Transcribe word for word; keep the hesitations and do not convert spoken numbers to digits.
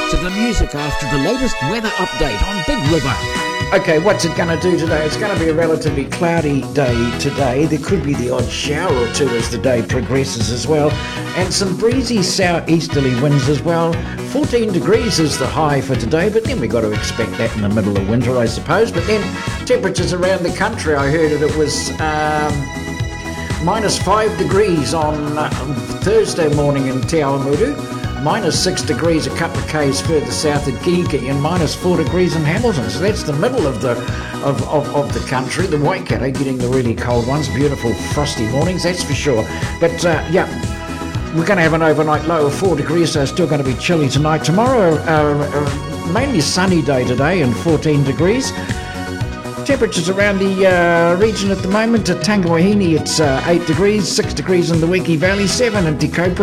to the music after the latest weather update on Big River. Okay, what's it going to do today? It's going to be a relatively cloudy day today. There could be the odd shower or two as the day progresses as well. And some breezy southeasterly winds as well. fourteen degrees is the high for today, but then we've got to expect that in the middle of winter, I suppose. But then temperatures around the country, I heard that it was um, minus five degrees on uh, Thursday morning in Te Awamutu. Minus six degrees a couple of k's further south at Kiki, and minus four degrees in Hamilton. So that's the middle of the of, of, of the country. The Waikato getting the really cold ones. Beautiful frosty mornings, that's for sure. But uh, yeah, we're going to have an overnight low of four degrees, so it's still going to be chilly tonight. Tomorrow, uh, uh, mainly sunny day today and fourteen degrees. Temperatures around the uh, region at the moment. At Tangawahine, it's uh, eight degrees, six degrees in the Wiki Valley, seven in Te Kaupapa.